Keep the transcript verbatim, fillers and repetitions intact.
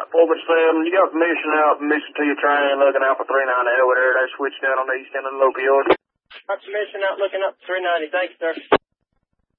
four by seven. You got permission out, permission to your train, looking out for three ninety over there. They switched down on the east end of the local yard. Got permission out looking up three ninety. Thanks, sir.